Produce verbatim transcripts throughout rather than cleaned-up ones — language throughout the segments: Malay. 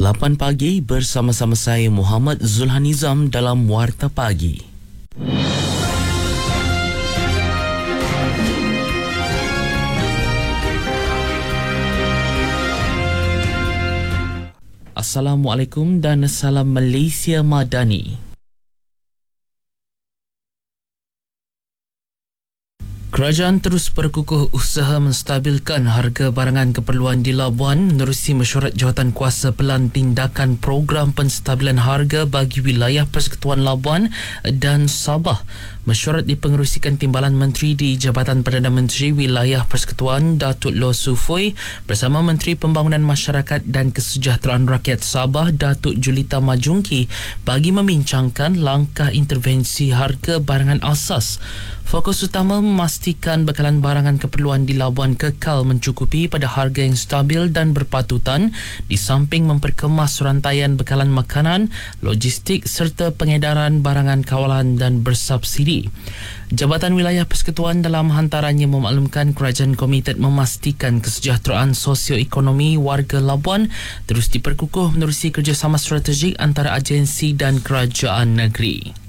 lapan pagi bersama-sama saya Muhammad Zulhanizam dalam Warta Pagi. Assalamualaikum dan salam Malaysia Madani. Kerajaan terus berkukuh usaha menstabilkan harga barangan keperluan di Labuan menerusi mesyuarat Jawatankuasa Pelan Tindakan Program Penstabilan Harga bagi wilayah Persekutuan Labuan dan Sabah. Mesyuarat dipengerusikan Timbalan Menteri di Jabatan Perdana Menteri Wilayah Persekutuan Datuk Loh Sufui bersama Menteri Pembangunan Masyarakat dan Kesejahteraan Rakyat Sabah Datuk Julita Majungki bagi membincangkan langkah intervensi harga barangan asas. Fokus utama memastikan bekalan barangan keperluan di Labuan kekal mencukupi pada harga yang stabil dan berpatutan di samping memperkemas rantaian bekalan makanan, logistik serta pengedaran barangan kawalan dan bersubsidi. Jabatan Wilayah Persekutuan dalam hantarannya memaklumkan kerajaan komited memastikan kesejahteraan sosioekonomi warga Labuan terus diperkukuh menerusi kerjasama strategik antara agensi dan kerajaan negeri.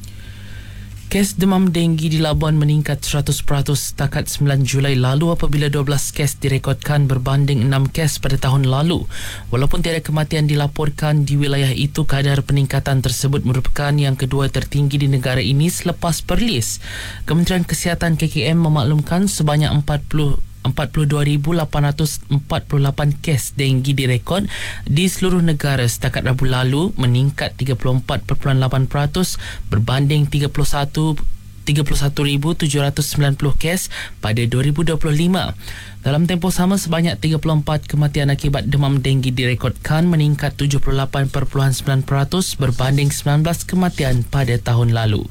Kes demam denggi di Labuan meningkat seratus peratus setakat sembilan Julai lalu apabila dua belas kes direkodkan berbanding enam kes pada tahun lalu. Walaupun tiada kematian dilaporkan di wilayah itu, kadar peningkatan tersebut merupakan yang kedua tertinggi di negara ini selepas Perlis. Kementerian Kesihatan K K M memaklumkan sebanyak empat puluh empat puluh dua ribu lapan ratus empat puluh lapan kes denggi direkod di seluruh negara setakat Rabu lalu, meningkat tiga puluh empat perpuluhan lapan peratus berbanding tiga puluh satu ribu tujuh ratus sembilan puluh kes pada dua ribu dua puluh lima. Dalam tempoh sama, sebanyak tiga puluh empat kematian akibat demam denggi direkodkan, meningkat tujuh puluh lapan perpuluhan sembilan peratus berbanding sembilan belas kematian pada tahun lalu.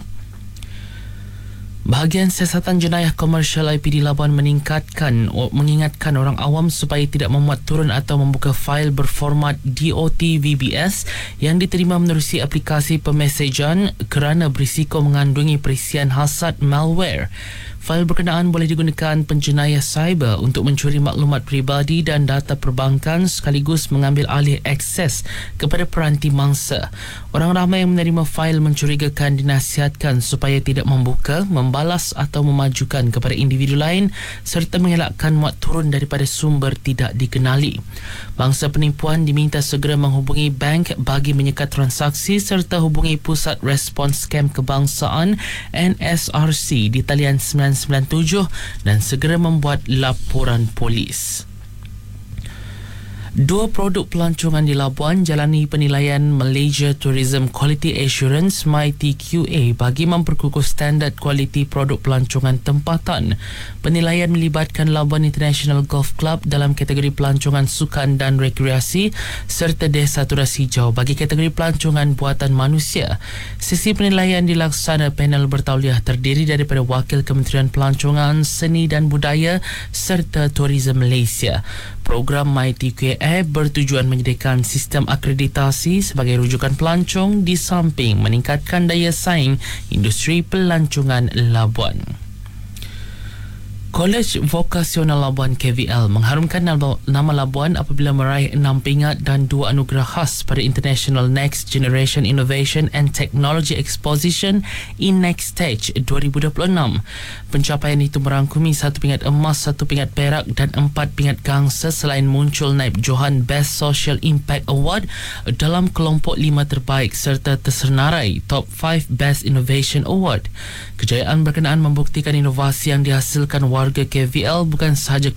Bahagian Siasatan Jenayah Komersial I P D Labuan meningkatkan mengingatkan orang awam supaya tidak memuat turun atau membuka fail berformat D O T V B S yang diterima menerusi aplikasi pemesejan kerana berisiko mengandungi perisian hasad malware. Fail berkenaan boleh digunakan penjenayah cyber untuk mencuri maklumat peribadi dan data perbankan sekaligus mengambil alih akses kepada peranti mangsa. Orang ramai yang menerima fail mencurigakan dinasihatkan supaya tidak membuka, membalas atau memajukan kepada individu lain serta mengelakkan muat turun daripada sumber tidak dikenali. Bangsa penipuan diminta segera menghubungi bank bagi menyekat transaksi serta hubungi Pusat Respons Scam Kebangsaan N S R C di talian sembilan sembilan tujuh dan segera membuat laporan polis. Dua produk pelancongan di Labuan jalani penilaian Malaysia Tourism Quality Assurance M I T Q A bagi memperkukuh standard kualiti produk pelancongan tempatan. Penilaian melibatkan Labuan International Golf Club dalam kategori pelancongan sukan dan rekreasi serta Desa Turas Hijau bagi kategori pelancongan buatan manusia. Sesi penilaian dilaksana panel bertauliah terdiri daripada Wakil Kementerian Pelancongan, Seni dan Budaya serta Tourism Malaysia. Program M I T Q A bertujuan menyediakan sistem akreditasi sebagai rujukan pelancong di samping meningkatkan daya saing industri pelancongan Labuan. Kolej Vokasional Labuan K V L mengharumkan nama Labuan apabila meraih enam pingat dan dua anugerah khas pada International Next Generation Innovation and Technology Exposition in Next Stage dua ribu dua puluh enam. Pencapaian itu merangkumi satu pingat emas, satu pingat perak dan empat pingat gangsa selain muncul naib Johan Best Social Impact Award dalam kelompok lima terbaik serta tersenarai Top lima Best Innovation Award. Kejayaan berkenaan membuktikan inovasi yang dihasilkan warga K V L bukan sahaja